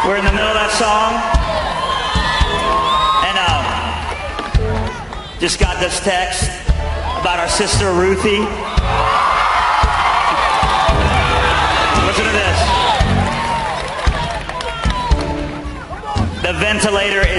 We're in the middle of that song. And just got this text about our sister Ruthie. Listen to this. The ventilator is